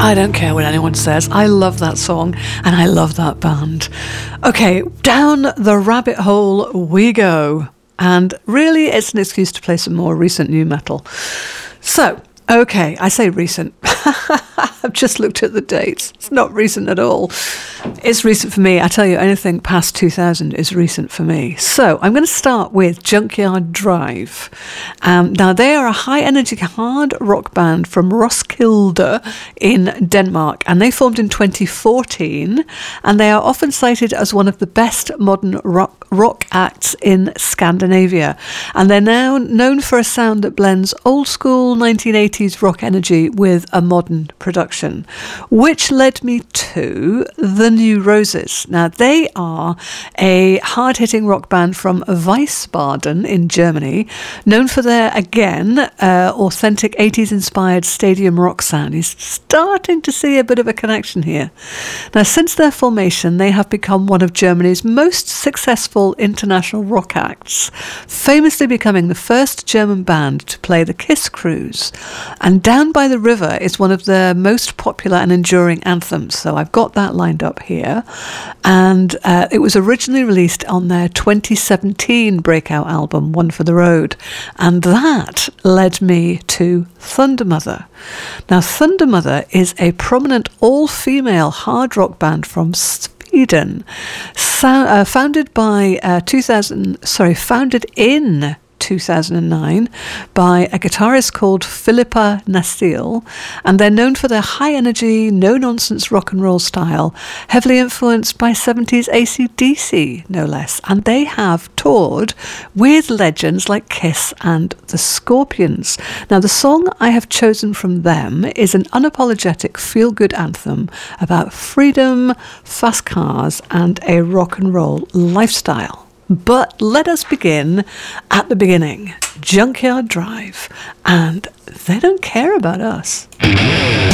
I don't care what anyone says. I love that song and I love that band. Okay, down the rabbit hole we go. And really, it's an excuse to play some more recent new metal. So, okay, I say recent. I've just looked at the dates. It's not recent at all. It's recent for me. I tell you, anything past 2000 is recent for me. So I'm going to start with Junkyard Drive. Now, they are a high-energy hard rock band from Roskilde in Denmark, and they formed in 2014, and they are often cited as one of the best modern rock acts in Scandinavia. And they're now known for a sound that blends old-school 1980s rock energy with a modern production, which led me to The New Roses. Now, they are a hard-hitting rock band from Wiesbaden in Germany, known for their, again, authentic 80s-inspired stadium rock sound. He's starting to see a bit of a connection here. Now, since their formation, they have become one of Germany's most successful international rock acts, famously becoming the first German band to play the Kiss Cruise. And Down by the River is one of their most popular and enduring anthems, so I've got that lined up here. And it was originally released on their 2017 breakout album, One for the Road, and that led me to Thundermother. Now, Thundermother is a prominent all-female hard rock band from Sweden, founded in 2009 by a guitarist called Philippa Nastil, and they're known for their high-energy, no-nonsense rock and roll style, heavily influenced by 70s AC/DC, no less, and they have toured with legends like Kiss and the Scorpions. Now, the song I have chosen from them is an unapologetic feel-good anthem about freedom, fast cars, and a rock and roll lifestyle. But let us begin at the beginning. Junkyard Drive, and They Don't Care About Us.